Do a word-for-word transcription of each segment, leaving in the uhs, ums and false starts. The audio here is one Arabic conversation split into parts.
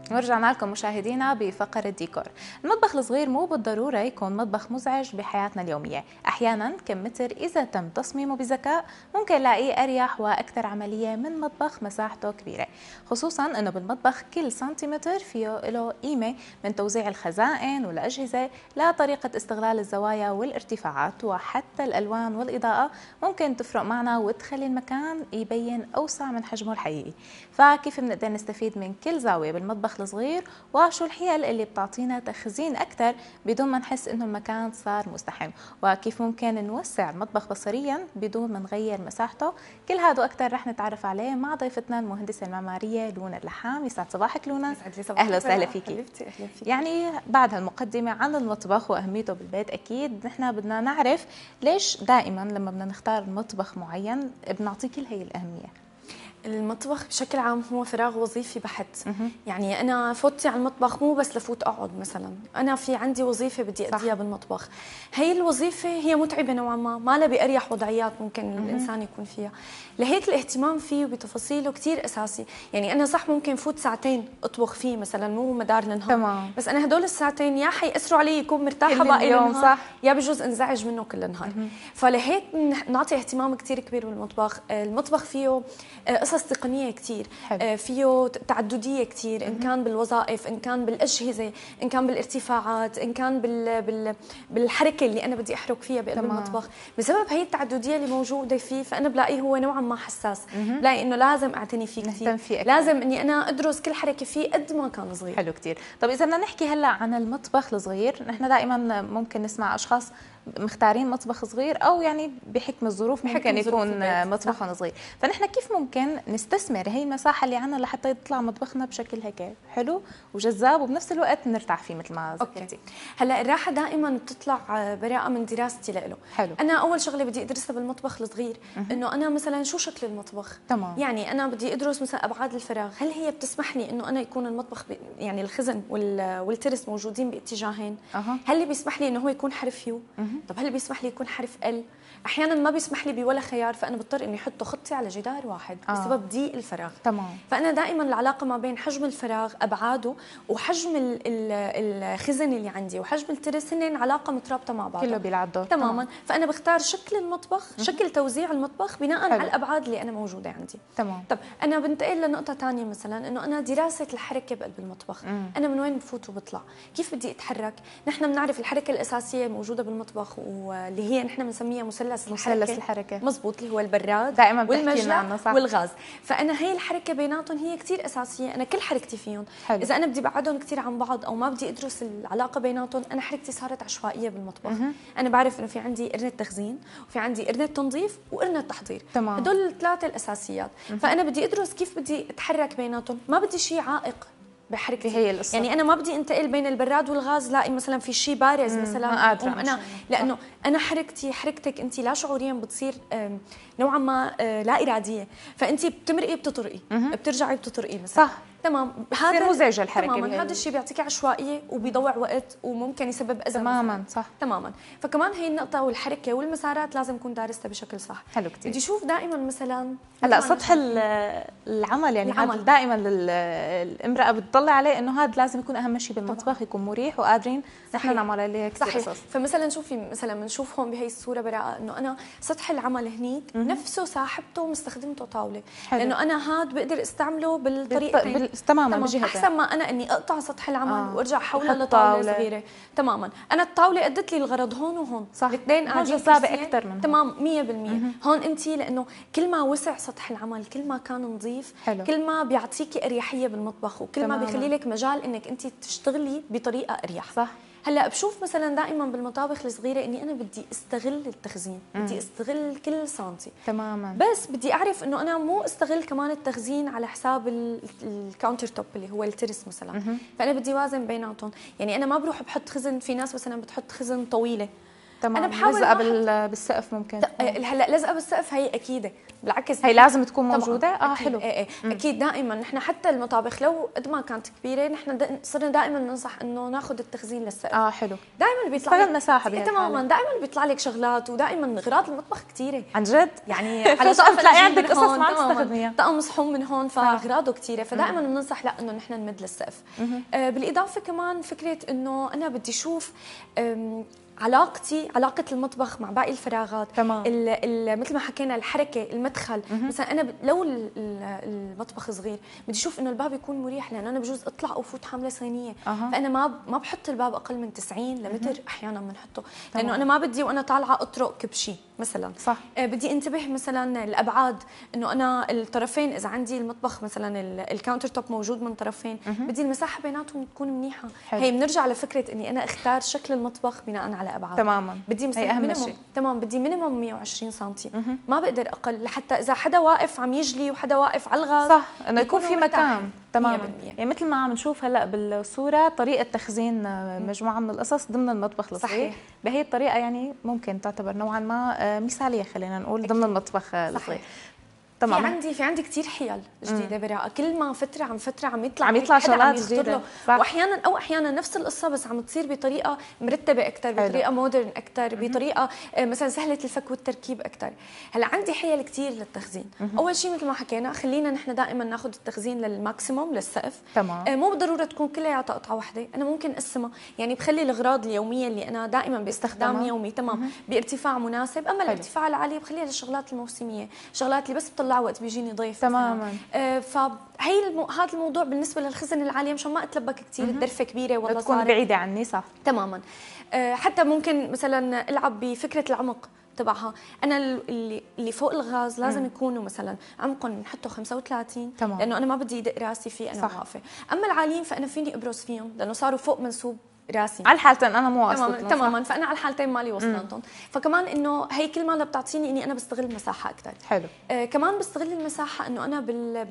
ورجعنا لكم مشاهدينا بفقرة ديكور. المطبخ الصغير مو بالضرورة يكون مطبخ مزعج بحياتنا اليومية، أحيانا كمتر إذا تم تصميمه بذكاء ممكن نلاقيه أريح وأكثر عملية من مطبخ مساحته كبيرة، خصوصا أنه بالمطبخ كل سنتيمتر فيه له قيمة من توزيع الخزائن والأجهزة لطريقة استغلال الزوايا والارتفاعات، وحتى الألوان والإضاءة ممكن تفرق معنا وتخلي المكان يبين أوسع من حجمه الحقيقي. فكيف بنقدر نستفيد من كل زاوية بالمطبخ الصغير، وشو الحيل اللي بتعطينا تخزين أكثر بدون ما نحس إنه المكان صار مزدحم، وكيف ممكن نوسع المطبخ بصريا بدون ما نغير مساحته؟ كل هذا وأكثر رح نتعرف عليه مع ضيفتنا المهندسة المعمارية لونا اللحام. يسعد صباحك لونا. يسعد لي صباحك. أهلا وسهلا فيكي. أهلا فيكي. يعني بعد هالمقدمة عن المطبخ وأهميته بالبيت، أكيد نحن بدنا نعرف ليش دائما لما بدنا نختار مطبخ معين بنعطيه كل هي الأهمية. المطبخ بشكل عام هو فراغ وظيفي بحت. يعني انا فوتي على المطبخ مو بس لفوت اقعد، مثلا انا في عندي وظيفه بدي اديها بالمطبخ. هي الوظيفه هي متعبه نوعا ما، ما لها باريح وضعيات ممكن مم. الانسان يكون فيها، لهيك الاهتمام فيه وبتفاصيله كثير اساسي. يعني انا صح ممكن فوت ساعتين اطبخ فيه مثلا، مو مدار النهار تمام، بس انا هدول الساعتين يا حيأثروا علي يكون مرتاحه باقي اليوم النهار، صح، يا بجوز انزعج منه كل النهار. مم. فلهيك نعطي اهتمام كثير كبير بالمطبخ. المطبخ فيه قصص تقنيه كثير، فيه تعدديه كثير، ان كان بالوظائف، ان كان بالاجهزه، ان كان بالارتفاعات، ان كان بال... بال... بالحركه اللي انا بدي احرك فيها بقلب المطبخ. بسبب هي التعدديه اللي موجوده فيه فانا بلاقيه هو نوعا ما حساس، بلاقي انه لازم اعتني فيه كثير، لازم اني انا ادرس كل حركه فيه قد ما كان صغير. حلو كثير. طب اذا بدنا نحكي هلا عن المطبخ الصغير، نحن دائما ممكن نسمع اشخاص مختارين مطبخ صغير، او يعني بحكم الظروف ممكن يكون مطبخهم صغير، فنحن كيف ممكن نستثمر هي المساحه اللي عندنا لحتى يطلع مطبخنا بشكل هيك حلو وجذاب وبنفس الوقت نرتاح فيه مثل ما ذكرتي؟ هلا الراحه دائما بتطلع براءه من دراستي له. حلو. انا اول شغله بدي ادرسها بالمطبخ الصغير انه انا مثلا شو شكل المطبخ. تمام. يعني انا بدي ادرس مثلا ابعاد الفراغ، هل هي بتسمح لي انه انا يكون المطبخ يعني الخزن والترس موجودين باتجاهين؟ أه. هل اللي بيسمح لي انه هو يكون حرف يو؟ أه. طب هل بيسمح لي يكون حرف ال؟ احيانا ما بيسمح لي بولا خيار، فانا بضطر اني احطه خطي على جدار واحد آه. بسبب ضيق الفراغ. تمام. فانا دائما العلاقه ما بين حجم الفراغ ابعاده وحجم الخزن اللي عندي وحجم الترس هن علاقه مترابطه مع بعض، كله بيلعب دور. تماما. تمام. فانا بختار شكل المطبخ، شكل توزيع المطبخ بناء حلو. على الابعاد اللي انا موجوده عندي. تمام. طب انا بنتقل لنقطه ثانيه، مثلا انه انا دراسه الحركه بقلب المطبخ. مم. انا من وين بفوت وبطلع، كيف بدي اتحرك. نحن بنعرف الحركه الاساسيه موجوده بالمطبخ واللي هي نحن بنسميها مثلث الحركه. مثلث الحركه مزبوط، اللي هو البراد دائما والمجلة والغاز. فانا هي الحركه بيناتهم هي كثير اساسيه، انا كل حركتي فيهم حلو. اذا انا بدي بعدهم كثير عن بعض او ما بدي ادرس العلاقه بيناتهم، انا حركتي صارت عشوائيه بالمطبخ. مه. انا بعرف انه في عندي قرنه تخزين وفي عندي قرنه تنظيف وقرنه تحضير، تمام. هدول الثلاثه الاساسيات. مه. فانا بدي ادرس كيف بدي اتحرك بيناتهم، ما بدي شيء عائق بحركتي. هي القصة. يعني انا ما بدي انتقل بين البراد والغاز لاقي مثلا في شيء بارز مثلا ما قادرة انا، لانه انا حركتي حركتك انت لا شعوريا بتصير نوعا ما لا اراديه، فانت بتمرقي بتطرقي بترجعي بتطرقي مثلا. صح. تمام. هذا مزعج الحركه. تماما. هذا الشيء بيعطيكي عشوائيه وبيضيع وقت وممكن يسبب اذى. تماما صح. تماما. فكمان هي النقطه والحركه والمسارات لازم نكون دارستها بشكل صح. حلو كثير. بدي اشوف دائما مثلا هلا سطح العمل، يعني هذا دائما الامراه بتطلع عليه انه هذا لازم يكون اهم شيء بالمطبخ، يكون مريح وقادرين نحن نعمل عليه كثير قصص. فمثلا شوفي مثلا بنشوف هون بهي الصوره براءه انه انا سطح العمل هنيك نفسه ساحبته ومستخدمته طاوله، لانه انا هذا بقدر استعمله بالطريقتين تماما بجهتين. احسن ما انا اني اقطع سطح العمل آه. وارجع احولها لطاوله صغيره. تماما. انا الطاوله ادت لي الغرض هون وهون، صح. الاثنين قاعدين جذابه اكثر من تمام مية بالمية. هون انت لانه كل ما وسع سطح العمل كل ما كان نظيف، حلو. كل ما بيعطيكي اريحيه بالمطبخ وكل تماما. ما بيخلي لك مجال انك انت تشتغلي بطريقه اريح. صح. هلا بشوف مثلا دائما بالمطابخ الصغيره اني انا بدي استغل التخزين، مم. بدي استغل كل سنتي تماما، بس بدي اعرف انه انا مو استغل كمان التخزين على حساب الكاونتر توب اللي هو الترس مثلا. مم. فانا بدي وازن بيناتهم. يعني انا ما بروح بحط خزن، في ناس مثلا بتحط خزن طويله تمام. انا بحاول لزقه بال... بالسقف ممكن هلا لزقه بالسقف هي اكيده، بالعكس هي لازم تكون موجوده. اه أكيد. حلو. ايه ايه اكيد دائما نحن حتى المطابخ لو قد ما كانت كبيره نحن دا صرنا دائما ننصح انه ناخذ التخزين للسقف. اه حلو. دائما بيطلع لك مساحه إيه تماما، دائما بيطلع لك شغلات، ودائما اغراض المطبخ كثيره عن جد يعني على سقف تلاقي عندك قصص ما تستخدميها، طقم صحون من هون، فاغراضه كثيره، فدائما بننصح لا انه نحن نمد للسقف. آه بالاضافه كمان فكره انه انا بدي اشوف علاقتي علاقة المطبخ مع باقي الفراغات. تمام. ال ال مثل ما حكينا الحركة، المدخل. مم. مثلا أنا لو المطبخ صغير بدي أشوف إنه الباب يكون مريح، لأنه أنا بجوز أطلع أو فوت حاملة صينية. أه. فأنا ما ما بحط الباب أقل من تسعين لمتر. مم. أحيانا بنحطه لأنه أنا ما بدي وأنا طالعة أطرق كبشي مثلا. صح. آه بدي انتبه مثلا الأبعاد، إنه أنا الطرفين إذا عندي المطبخ مثلا الكاونتر توب موجود من طرفين، مم. بدي المساحة بيناتهم تكون منيحة. حلو. هي بنرجع لفكرة إني أنا أختار شكل المطبخ بناء على أبعاد. تماما. بدي مثلا مينيموم، تمام بدي مينيموم مية وعشرين سنتي. ما بقدر اقل، لحتى اذا حدا واقف عم يجلي وحدا واقف على الغاز صح انه يكون في مكان. تماما. يعني مثل ما عم نشوف هلا بالصوره طريقه تخزين مجموعه من القصص ضمن المطبخ الصغير. صحيح. بهي الطريقه يعني ممكن تعتبر نوعا ما مثاليه، خلينا نقول ضمن المطبخ الصغير. تمام. في عندي في عندي كثير حيل جديده براءه، كل ما فتره عم فتره عم يطلع عم يطلع شغلات جديده، واحيانا او احيانا نفس القصه بس عم تصير بطريقه مرتبه اكثر، بطريقه مودرن اكثر، بطريقه مثلا سهله الفك والتركيب اكثر. هلا عندي حيل كثير للتخزين. مم. اول شيء مثل ما حكينا خلينا نحن دائما ناخذ التخزين للماكسيموم للسقف. تمام. مو بالضروره تكون كلياتها قطعه واحده، انا ممكن اقسمها، يعني بخلي الاغراض اليوميه اللي انا دائما باستخدام يومي تمام. مم. بارتفاع مناسب، اما حلو. الارتفاع العالي بخليها للشغلات الموسميه، الشغلات اللي بس بطلع وقت بيجيني ضيف تماما. آه فهي المو... هذا الموضوع بالنسبه للخزن العاليه مشان ما اتلبك كثير، الدرفه كبيره ولا تكون بعيده عني. صح تماما. آه حتى ممكن مثلا العب بفكره العمق تبعها، انا اللي اللي فوق الغاز لازم مم. يكونوا مثلا عمقهم نحطه خمسة وثلاثين. تمام. لانه انا ما بدي ادق راسي فيه انا واقفه. اما العاليين فانا فيني ابرز فيهم لانه صاروا فوق منسوب راسي على الحالتين انا مو واصلة تماما تماما، فانا على الحالتين مالي وصلتهم. فكمان انه هي كل ما بتعطيني اني انا بستغل المساحه اكثر. حلو. آه كمان بستغل المساحه انه انا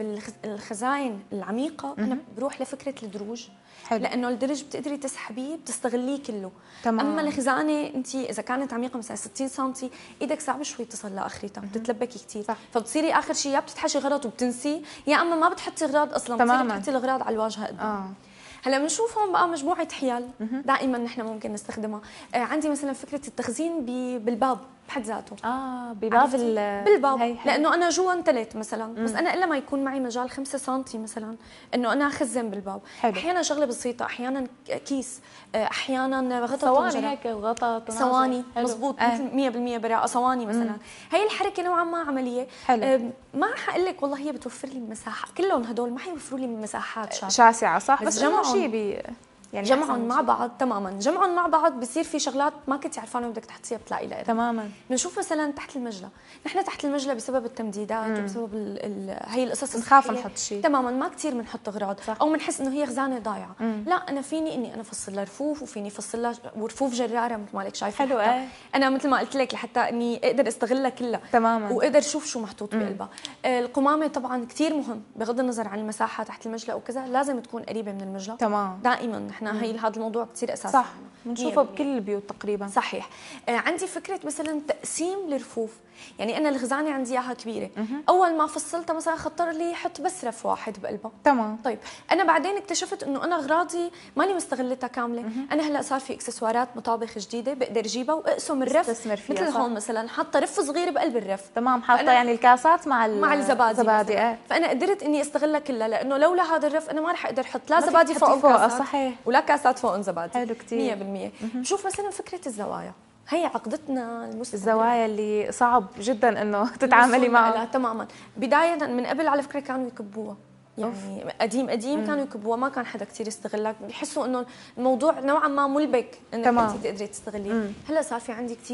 بالخزاين العميقه مم. انا بروح لفكره الدروج. حلو. لانه الدرج بتقدري تسحبيه بتستغليه كله. تمام. اما الخزانه انت اذا كانت عميقه مثلا ستين سم ايدك صعب شوي تصل لاخرتها، بتتلبكي كثير. صح. فبتصيري اخر شيء يا بتتحشي غلط وبتنسي، يا اما ما بتحطي اغراض اصلا، بتصيري بتحطي الاغراض على الواجهه قدام. آه. هلا بنشوف هون بقى مجموعه حيل دائما نحن ممكن نستخدمها. آه عندي مثلا فكره التخزين بالباب بحد ذاته. اه بباب بالباب هي هي. لانه انا جوا انتلت مثلا، مم. بس انا الا ما يكون معي مجال خمسة سم مثلا انه انا اخزن بالباب. حلو. احيانا شغله بسيطه، احيانا كيس، احيانا غطا صواني هيك غطا صواني مضبوط آه. مثل مية بالمية براءه صواني مثلا. مم. هي الحركه نوعا ما عمليه. حلو. آه ما حقول لك والله هي بتوفر لي مساحه، كلهم هدول ما حيوفروا لي مساحات شاسعه شاسعه صح، بس, بس جمعوا شيء بي يعني جمعهم مع بعض. تماما جمعهم مع بعض بصير في شغلات ما كنت عارفانه بدك تحطيها بتلاقي لها. تماما. بنشوف مثلا تحت المجله، نحن تحت المجله بسبب التمديدات مم. وبسبب ال ال هي القصص بنخاف نحط شيء. تماما ما كثير بنحط اغراض او بنحس انه هي خزانه ضايعه. مم. لا انا فيني اني انا افصل لها رفوف، وفيني افصل لها ورفوف جراره مثل ما لك شايفه. حلو. ايه. انا مثل ما قلت لك لحتى اني اقدر استغلها كلها. تماما. واقدر اشوف شو محطوط بقلبها. القمامه طبعا كثير مهم بغض النظر عن المساحه تحت المجله وكذا، لازم تكون قريبه من المجله. تمام. دائما نحن هي هذا الموضوع كثير اساسي. صح بنشوفه بكل البيوت تقريبا. صحيح. آه عندي فكره مثلا تقسيم الرفوف، يعني انا الخزانه عندي اياها كبيره. مه. اول ما فصلتها مثلا خطر لي احط بس رف واحد بقلبها. تمام. طيب انا بعدين اكتشفت انه انا اغراضي ماني مستغلتها كامله. مه. انا هلا صار في اكسسوارات مطابخ جديده بقدر اجيبها واقسم الرف مثل هون مثلا حاطه رف صغير بقلب الرف. تمام. حاطه يعني الكاسات مع مع الزبادي زبادي. اه. فانا قدرت اني استغلها كلها، لانه لولا هذا الرف انا ما رح اقدر احط لا زبادي فوق كاسات. صحيح. ولا كاسات فوق زبادي. حلو كثير. مية بالمية. شوف مثلا فكره الزوايا، هي عقدتنا المستقبل. الزوايا اللي صعب جدا انه تتعاملي معها. لا تماما. بدايه من قبل على فكره كانوا يكبوها، يعني أوف. قديم قديم مم. كانوا يكبوها، ما كان حدا كثير يستغلها، بيحسوا انه الموضوع نوعا ما ملبك انك انت تقدري تستغليه. هلا صار في عندي كثير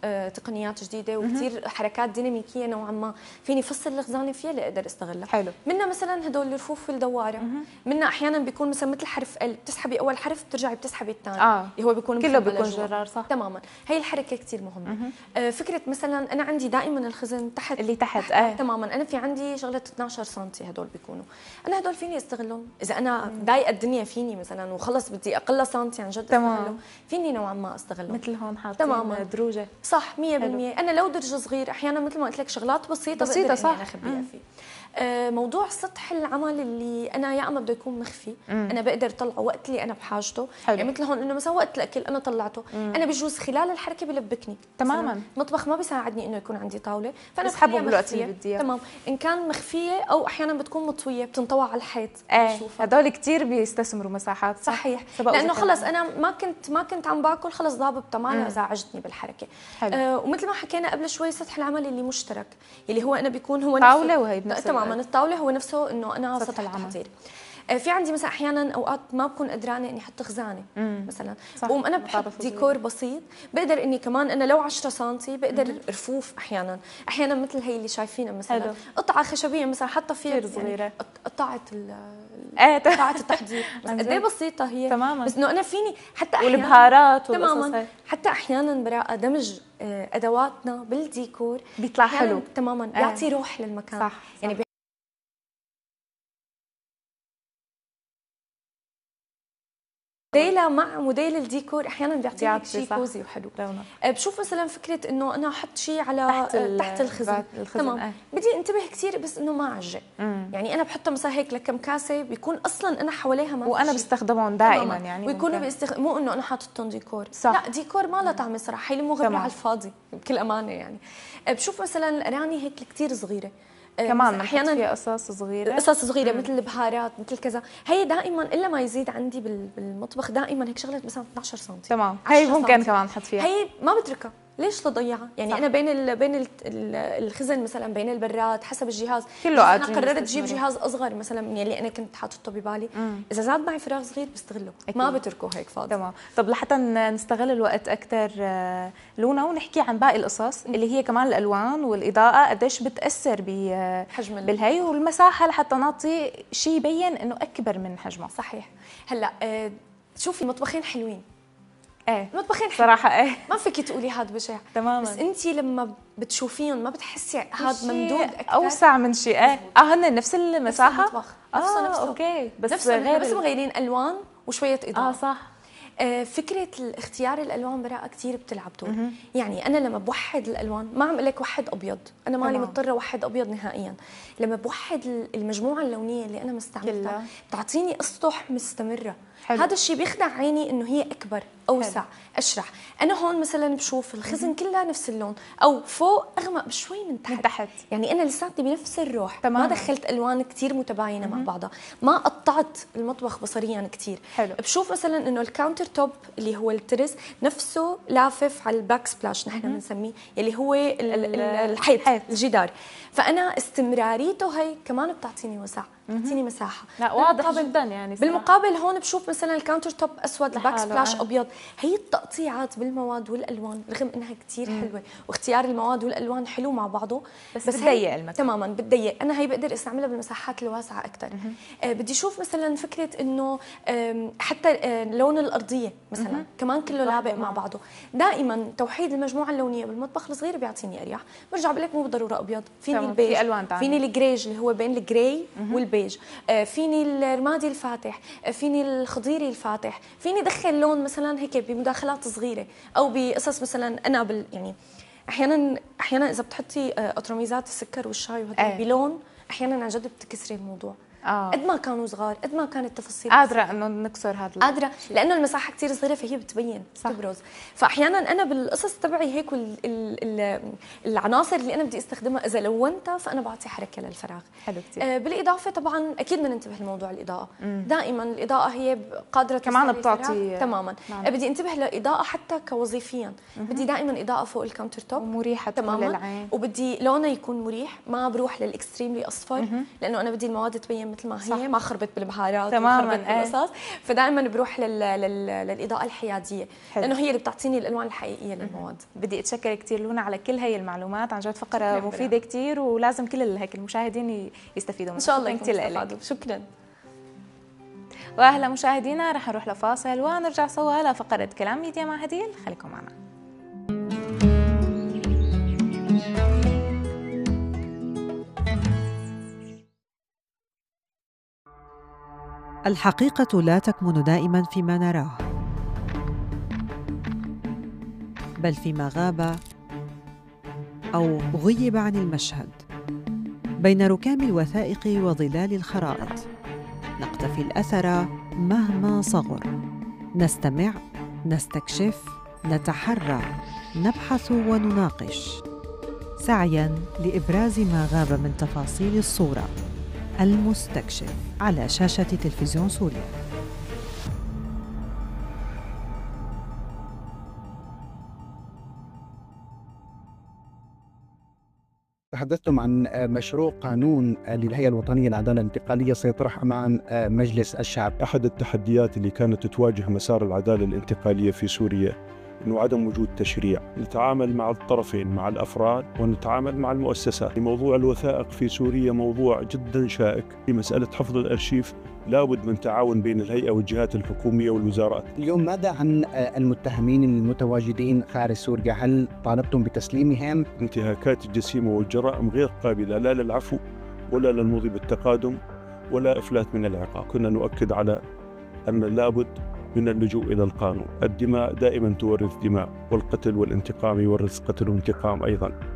آه تقنيات جديده وكثير حركات ديناميكيه نوعا ما فيني فصل الخزانه فيها لاقدر استغلها. حلو. منها مثلا هدول الرفوف الدواره، منها احيانا بيكون مثلا مثل حرف ال، بتسحبي اول حرف بترجعي بتسحبي الثاني، اه اللي هو بيكون كله بيكون جرار. صح تماما. هي الحركه كثير مهمه. آه فكره مثلا انا عندي دائما الخزن تحت اللي تحت, تحت. آه. تماما. انا في عندي شغله اثنعش سم هدول بيكونوا، انا هدول فيني استغلهم اذا انا ضايقه الدنيا فيني مثلا وخلص بدي اقل سنتي عن جد استغلهم، فيني نوعا ما استغلهم. مثل هون حاطين دروجه. صح مية بالمية. انا لو درج صغير احيانا مثل ما قلت لك شغلات بسيطه بسيطه صح انا اخبيها فيه. آه موضوع سطح العمل اللي انا يا اما بده يكون مخفي، مم. انا بقدر طلعه وقت اللي انا بحاجته. حلو. يعني مثل هون انه مثلا وقت الاكل انا طلعته، مم. انا بجوز خلال الحركه بلبكني تماما. مطبخ ما بيساعدني انه يكون عندي طاوله، فانا بسحبه بالوقت اللي بدي. تمام. ان كان مخفيه او احيانا بتكون مطويه بتنطوى على الحيط. ايه هدول كثير بيستثمروا مساحات. صح. صحيح. لانه خلص انا ما كنت ما كنت عم باكل، خلص ضابطه ما ازعجتني بالحركه. حلو. آه ومثل ما حكينا قبل شوي سطح العمل اللي مشترك اللي هو انا بيكون هو طاوله وهي بنفس تماما الطاوله هو نفسه انه انا سطح العمل. في عندي مثلا احيانا اوقات ما بكون قدرانه اني احط خزانه مم. مثلا بقوم انا بحط ديكور بسيط، بقدر اني كمان انا لو عشرة سم بقدر مم. رفوف احيانا احيانا مثل هي اللي شايفينها مثلا حلو. قطعه خشبيه مثلا حاطه فيها صغيره قطعه قطعه التحضير قد ايه بسيطه هي تماما. بس انه انا فيني حتى احيانا والبهارات تماما حتى احيانا براءه دمج ادواتنا بالديكور بيطلع حلو تماما بيعطي روح للمكان. صح. يعني صح. موديلها مع موديل الديكور احيانا بيعطيك شيء كوزي وحلو. بشوف مثلا فكره انه انا احط شيء على تحت, تحت الخزن, الخزن. تمام آه. بدي انتبه كثير بس انه ما اعجق. يعني انا بحطها مثلا هيك لكم كاسه بيكون اصلا انا حواليها ما وانا بستخدمهم دائما يعني ويكونوا بيستخ... مو انه انا حاططهم ديكور صح. لا ديكور ما له طعمه صراحه، هي مغريه على الفاضي بكل امانه. يعني بشوف مثلا الاراني هيك كثير صغيره كمان احيانا في قصص صغيره قصص صغيره مثل البهارات مثل كذا، هي دائما الا ما يزيد عندي بالمطبخ دائما هيك شغله مثلا اثنعش سم. تمام. هي ممكن كمان نحط فيها، هي ما بتركها ليش تضيعها يعني. صح. انا بين ال بين ال الخزن مثلا بين البراد حسب الجهاز كله انا قررت اجيب جهاز اصغر مثلا من اللي انا كنت حاطته ببالي. مم. اذا زاد معي فراغ صغير بستغله أكيد. ما بتركه هيك فاضي. تمام. طب لحتى نستغل الوقت اكثر لونا ونحكي عن باقي القصص اللي هي كمان الالوان والاضاءه قديش بتاثر بحجم بالهي والمساحه لحتى نعطي شيء يبين انه اكبر من حجمه. صحيح. هلا شوفي المطبخين حلوين ايه المطبخين صراحه ايه ما فيك تقولي هاد بشع تماما، بس انت لما بتشوفيهم ما بتحسي هاد ممدود اكثر اوسع من شيء. ايه اه هن نفس المساحه نفس المطبخ نفسه آه نفسه اوكي بس نفس غير بس مغيرين الوان وشويه اضاءه. اه صح. آه فكره اختيار الالوان براءه كثير بتلعب دور. يعني انا لما بوحد الالوان ما عم لك وحد ابيض، انا مالي مضطره وحد ابيض نهائيا. لما بوحد المجموعه اللونيه اللي انا مستعملتها بتعطيني اسطح مستمره. حلو. هذا الشيء بيخدع عيني انه هي اكبر اوسع. حلو. اشرح انا هون مثلا بشوف الخزن كلها نفس اللون او فوق اغمق بشوي من تحت, من تحت. يعني انا لساتني بنفس الروح. تمام. ما دخلت الوان كثير متباينه مع بعضها، ما قطعت المطبخ بصريا كثير. حلو. بشوف مثلا انه الكاونتر توب اللي هو الترس نفسه لافف على الباك سبلاش نحن بنسميه اللي هو الحيط الجدار، فانا استمراريته هي كمان بتعطيني وسع بتعطيني مساحه. لا واضح جدا يعني صراحة. بالمقابل هون بشوف مثلا الكاونتر توب اسود الباك سبلاش آه. ابيض. هي التقطيعات بالمواد والالوان رغم انها كثير حلوه واختيار المواد والالوان حلو مع بعضه بس, بس بتضيق المكان. تماما بتضيق. انا هي بقدر استعملها بالمساحات الواسعه اكثر. آه بدي اشوف مثلا فكره انه حتى آه لون الارضيه مثلا مم. كمان كله لابق مع بعضه. دائما توحيد المجموعه اللونيه بالمطبخ الصغير بيعطيني اريح. برجع بقول لك مو بالضروره ابيض، فيني البيج في فيني الجريج اللي هو بين الجراي والبيج، آه فيني الرمادي الفاتح، آه فيني الخضيري الفاتح، فيني ادخل لون مثلا هيك بمداخلات صغيره او بقصص مثلا انا بال يعني احيانا احيانا اذا بتحطي اطرميزات السكر والشاي وهذول آه. بلون احيانا عن جد بتكسري الموضوع. آه. قد ما كانوا صغار قد ما كانت التفاصيل قادره انه نكسر هذا قادره لانه المساحه كثير صغيره فهي بتبين تبرز. فاحيانا انا بالقصص تبعي هيك ال ال العناصر اللي انا بدي استخدمها اذا لونتها فانا بعطي حركه للفراغ. حلو كثير. آه بالاضافه طبعا اكيد بدنا ننتبه لموضوع الاضاءه. مم. دائما الاضاءه هي قادره كمان بتعطي تماما. نعم. بدي انتبه للاضاءه حتى كوظيفيا. مم. بدي دائما اضاءه فوق الكاونتر توب ومريحه تماما للعين، وبدي لونها يكون مريح ما بروح للاكستريملي اصفر. مم. لانه انا بدي المواد تبين مثل ما صح. هي، ما خربت بالبهارات تماماً، وخربت إيه. بالقصص. فدائما بروح لل... لل... للاضاءه الحياديه، حلو. لانه هي اللي بتعطيني الالوان الحقيقيه للمواد. بدي اتشكر كثير لونا على كل هي المعلومات، عن جد فقره شكراً مفيده كثير، ولازم كل هيك المشاهدين يستفيدوا منها. ان شاء الله كثير يستفادوا. شكرا. واهلا مشاهدينا، رح نروح لفاصل ونرجع سوا لفقره كلام ميديا مع هديل. خليكم معنا. الحقيقة لا تكمن دائماً فيما نراه، بل فيما غاب أو غيب عن المشهد. بين ركام الوثائق وظلال الخرائط نقتفي الأثر مهما صغر، نستمع، نستكشف، نتحرى، نبحث ونناقش، سعياً لإبراز ما غاب من تفاصيل الصورة. المستكشف على شاشة تلفزيون سوريا. تحدثتم عن مشروع قانون للهيئة الوطنية للعدالة الانتقالية سيطرح أمام مجلس الشعب. أحد التحديات اللي كانت تواجه مسار العدالة الانتقالية في سوريا أنه عدم وجود تشريع. نتعامل مع الطرفين، مع الأفراد ونتعامل مع المؤسسات. موضوع الوثائق في سوريا موضوع جدا شائك. في مسألة حفظ الأرشيف لابد من تعاون بين الهيئة والجهات الحكومية والوزارات. اليوم ماذا عن المتهمين المتواجدين خارج سوريا؟ هل طالبتم بتسليمهم؟ انتهاكات الجسيمة والجرائم غير قابلة لا للعفو ولا للمضي بالتقادم ولا إفلات من العقاب. كنا نؤكد على أن لابد من اللجوء إلى القانون. الدماء دائما تورث دماء، والقتل والانتقام يورث قتل وانتقام أيضا.